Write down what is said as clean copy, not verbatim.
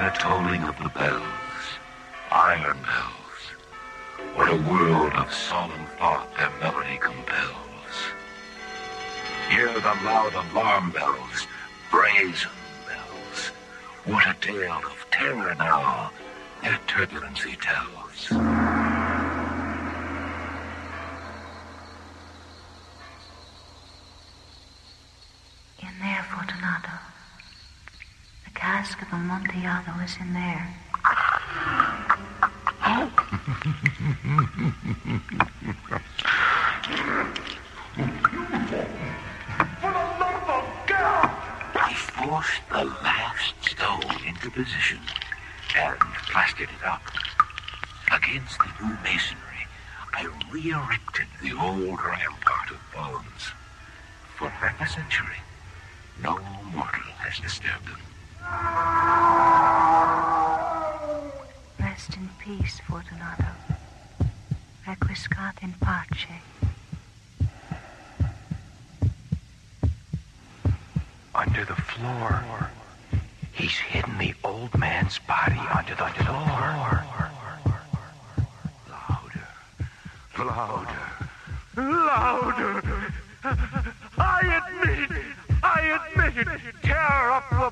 the tolling of the bells, iron bells, what a world of solemn thought their melody compels. Hear the loud alarm bells, brazen bells, what a tale of terror now their turbulency tells. In there, Fortunato. The cask of Amontillado is in there. For the love of God! I forced the last stone into position and plastered it up. Against the new masonry, I re-erected the old rampart of bones. For half a century, no mortal has disturbed them. Rest in peace, Fortunato. Requiescat in pace. Under the floor. He's hidden the old man's body under the floor. Louder. Louder! I admit it! Tear up the